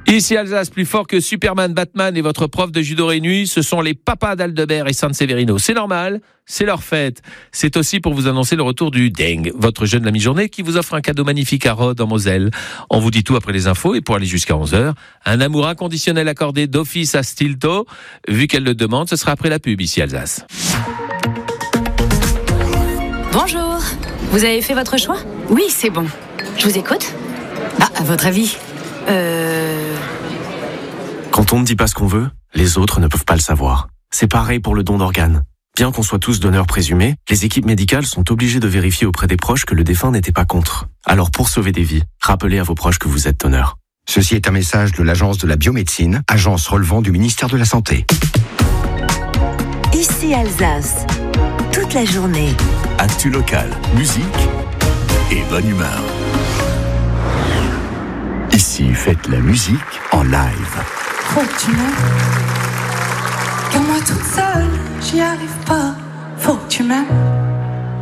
Ici Alsace, plus fort que Superman, Batman et votre prof de judo réunis, ce sont les papas d'Aldebert et San Severino. C'est normal, c'est leur fête. C'est aussi pour vous annoncer le retour du Deng, votre jeu de la mi-journée qui vous offre un cadeau magnifique à Rhodes en Moselle. On vous dit tout après les infos et pour aller jusqu'à 11h, un amour inconditionnel accordé d'office à Stilto. Vu qu'elle le demande, ce sera après la pub ici Alsace. Bonjour, vous avez fait votre choix ? Oui, c'est bon. Je vous écoute. À votre avis Quand on ne dit pas ce qu'on veut, les autres ne peuvent pas le savoir. C'est pareil pour le don d'organes. Bien qu'on soit tous donneurs présumés, les équipes médicales sont obligées de vérifier auprès des proches que le défunt n'était pas contre. Alors pour sauver des vies, rappelez à vos proches que vous êtes donneur. Ceci est un message de l'Agence de la biomédecine, agence relevant du ministère de la Santé. Ici Alsace, toute la journée. Actu local, musique et bonne humeur. Ici, faites la musique en live. Faut que tu m'aimes. Car moi toute seule, j'y arrive pas. Faut que tu m'aimes.